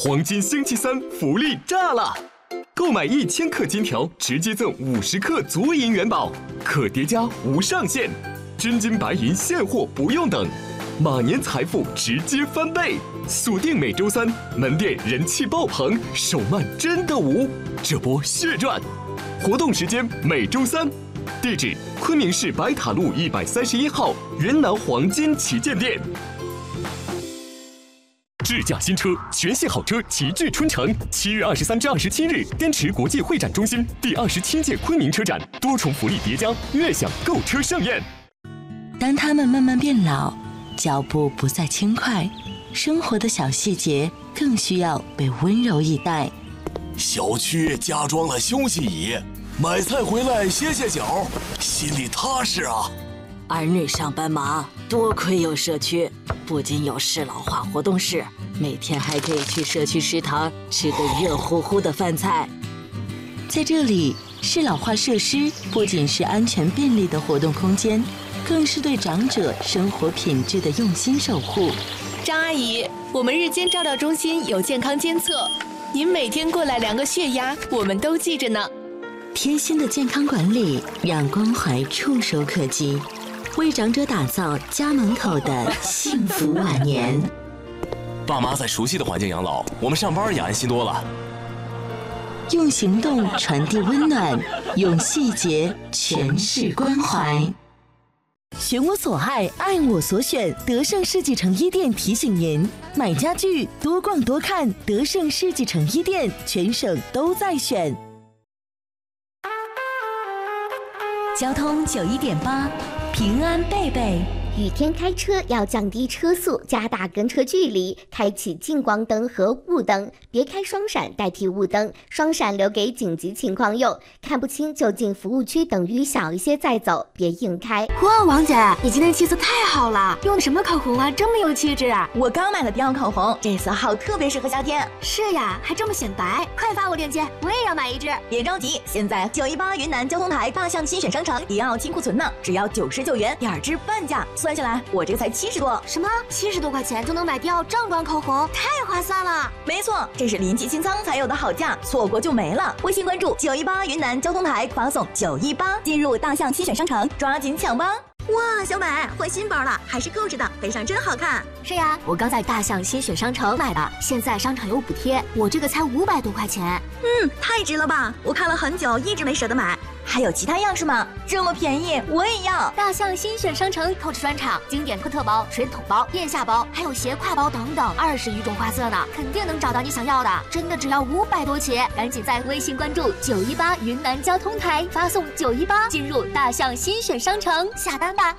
黄金星期三福利炸了！购买1000克金条，直接赠50克足银元宝，可叠加无上限，真金白银现货不用等，马年财富直接翻倍！锁定每周三，门店人气爆棚，手慢真的无，这波血赚！活动时间每周三，地址昆明市白塔路131号云南黄金旗舰店。智驾新车，全系好车齐聚春城。7月23至27日，滇池国际会展中心第27届昆明车展，多重福利叠加，悦享购车盛宴。 当他们慢慢变老，脚步不再轻快，生活的小细节更需要被温柔以待。 小区加装了休息椅，买菜回来歇歇脚，心里踏实啊。 儿女上班忙，多亏有社区，不仅有适老化活动室，每天还可以去社区食堂吃个热乎乎的饭菜。 在这里，适老化设施不仅是安全便利的活动空间，更是对长者生活品质的用心守护。 张阿姨，我们日间照料中心有健康监测，您每天过来量个血压，我们都记着呢。 贴心的健康管理，让关怀触手可及，为长者打造家门口的幸福晚年。 爸妈在熟悉的环境养老，我们上班也安心多了。 用行动传递温暖，用细节诠释关怀。 寻我所爱，爱我所选。德胜世纪城一店提醒您：买家具多逛多看，德胜世纪城一店，全省都在选。 交通91.8，平安贝贝。 雨天开车要降低车速，加大跟车距离，开启近光灯和雾灯，别开双闪代替雾灯，双闪留给紧急情况用。看不清就进服务区等雨小一些再走，别硬开。 哇，王姐，你今天气色太好了，用的什么口红啊，这么有气质啊！ 我刚买的迪奥口红，这色号特别适合夏天。 是呀，还这么显白，快发我链接，我也要买一支。 别着急，现在918云南交通台大象新选商城迪奥清库存呢，只要99元，2支半价。算下来，我这才70多。 什么？70多块钱就能买迪奥正装口红，太划算了！ 没错，这是临期清仓才有的好价，错过就没了。微信关注918云南交通台，发送918进入大象新选商城，抓紧抢吧！哇，小美换新包了，还是购置的，背上真好看。 是呀，我刚在大象新选商城买的，现在商场有补贴，我这个才500多块钱。 太值了吧！我看了很久，一直没舍得买。还有其他样式吗？这么便宜，我也要！ 大象新选商城购置专场，经典科特包、水桶包、腋下包，还有斜挎包等等，20余种花色呢，肯定能找到你想要的。真的只要500多起，赶紧在微信关注918云南交通台，发送918进入大象新选商城下单吧。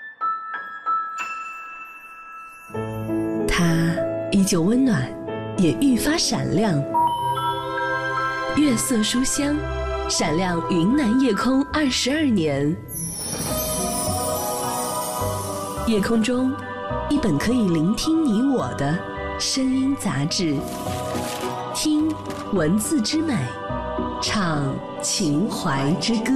它依旧温暖，也愈发闪亮。月色书香，闪亮云南夜空22年。夜空中，一本可以聆听你我的声音杂志，听文字之美，唱情怀之歌。